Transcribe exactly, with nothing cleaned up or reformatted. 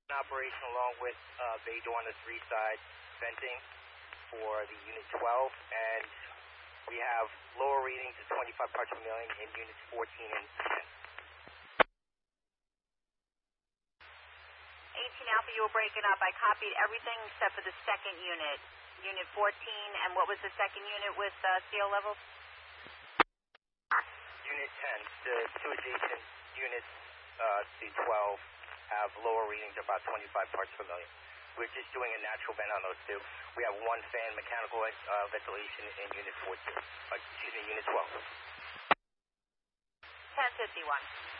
operation along with uh, bay door on the three side venting for the unit twelve, and we have lower readings of twenty-five parts per million in units fourteen and ten. eighteen Alpha, you were breaking up. I copied everything except for the second unit, unit fourteen, and what was the second unit with uh, C O levels? Unit ten, the two adjacent units, uh, the twelve, have lower readings of about twenty-five parts per million. We're just doing a natural vent on those two. We have one fan mechanical uh, ventilation in unit fourteen, uh, excuse me, unit twelve. ten fifty-one.